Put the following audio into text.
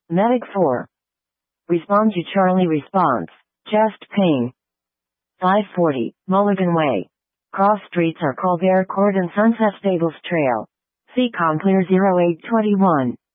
Medic 4. Respond to Charlie response. Chest pain. 540, Mulligan Way. Cross streets are Colbert Court and Sunset Stables Trail. CCOM clear 0821.